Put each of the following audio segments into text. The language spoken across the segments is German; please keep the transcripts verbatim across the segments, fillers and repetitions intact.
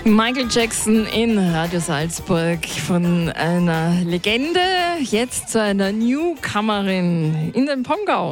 Michael Jackson in Radio Salzburg, von einer Legende jetzt zu einer Newcomerin in den Pongau.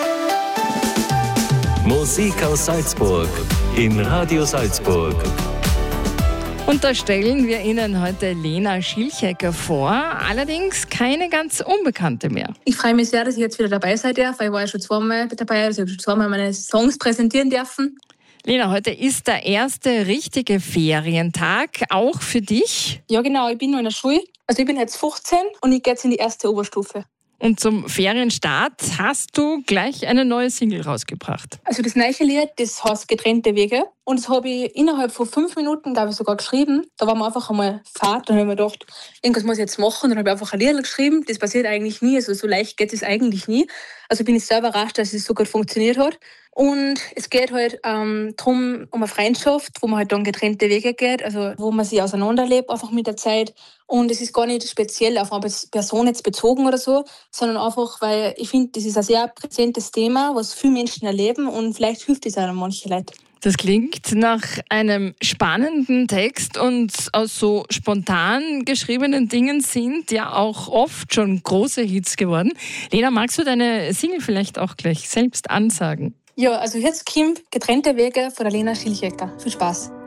Musik aus Salzburg in Radio Salzburg. Und da stellen wir Ihnen heute Lena Schilchecker vor, allerdings keine ganz Unbekannte mehr. Ich freue mich sehr, dass ich jetzt wieder dabei sein darf, weil ich war ja schon zweimal dabei, also ich habe schon zweimal meine Songs präsentieren dürfen. Lena, heute ist der erste richtige Ferientag, auch für dich. Ja genau, ich bin noch in der Schule, also ich bin jetzt fünfzehn und ich gehe jetzt in die erste Oberstufe. Und zum Ferienstart hast du gleich eine neue Single rausgebracht. Also das neue Lied, das heißt «Getrennte Wege». Und das habe ich innerhalb von fünf Minuten, glaube ich, sogar geschrieben. Da waren wir einfach einmal Fahrt und dann habe ich mir gedacht, irgendwas muss ich jetzt machen. Und dann habe ich einfach ein Lied geschrieben. Das passiert eigentlich nie, also so leicht geht es eigentlich nie. Also bin ich sehr überrascht, dass es so gut funktioniert hat. Und es geht halt ähm, darum, um eine Freundschaft, wo man halt dann getrennte Wege geht, also wo man sich auseinanderlebt, einfach mit der Zeit. Und es ist gar nicht speziell auf eine Person jetzt bezogen oder so, sondern einfach, weil ich finde, das ist ein sehr präsentes Thema, was viele Menschen erleben und vielleicht hilft es auch manche Leute. Das klingt nach einem spannenden Text und aus so spontan geschriebenen Dingen sind ja auch oft schon große Hits geworden. Lena, magst du deine Single vielleicht auch gleich selbst ansagen? Ja, also jetzt kommt «Getrennte Wege» von der Lena Schilchecker. Viel Spaß.